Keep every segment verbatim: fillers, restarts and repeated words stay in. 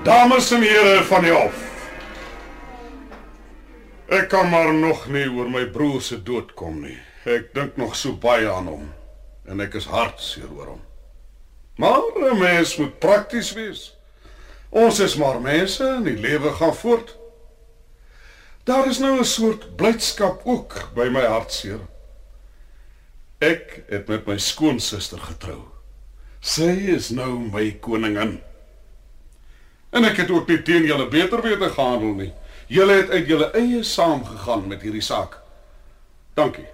Dames en here van die hof. Ek kan maar nog nie oor my broer se dood kom nie. Ek dink nog so baie aan hom en ek is hartseer oor hom. Maar 'n mens moet prakties wees. Ons is maar mense en die lewe gaan voort. Daar is nou 'n soort blydskap ook by my hartseer. Ek het met my skoonsister getrou. Sy is nou my koningin. En ek het ook nie teen julle beter wete gehandel nie. Julle het uit julle eie saamgegaan met hierdie saak. Dankie.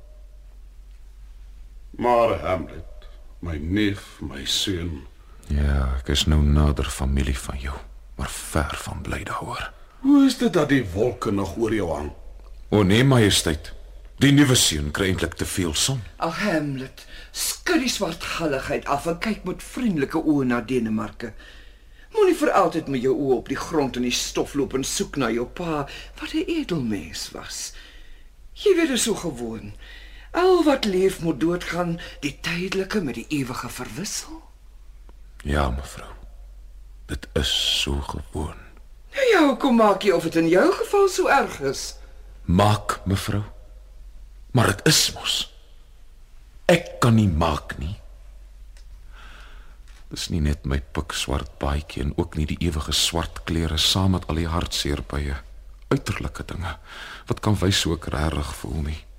Maar Hamlet, my neef, my seun. Ja, ek is nou nader familie van jou, maar ver van bly daaroor. Hoe is dit dat die wolke nog oor jou hang? O nee, majesteit. Die nuwe seun kry eintlik te veel son. Ag Hamlet, skud die swartgalligheid af en kyk met vriendelike oë na Denemarke. Moenie vir altyd met jou oë op die grond in die stof loop en soek na jou pa, wat 'n edelmens was. Jy weet, is so gewoon. Al wat leef moet doodgaan, die tydelike met die ewige verwissel. Ja, mevrou. Dit is so gewoon. Nou ja, hoekom maak jy of dit in jou geval so erg is? Maak, mevrou. Maar dit is mos. Ek kan nie maak nie. Dis nie net my pikswart baadjie en ook nie die ewige swart klere saam met al die hartseer by 'n uiterlike dinge wat kan wys hoe ek regtig voel nie.